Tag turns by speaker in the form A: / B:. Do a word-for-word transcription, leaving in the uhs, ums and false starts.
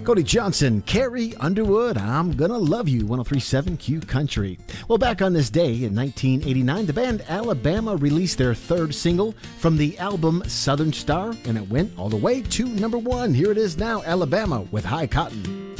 A: Cody Johnson, Carrie Underwood, I'm Gonna Love You, one oh three point seven Q Country. Well, back on this day in nineteen eighty-nine, the band Alabama released their third single from the album Southern Star, and it went all the way to number one. Here it is now, Alabama with High Cotton.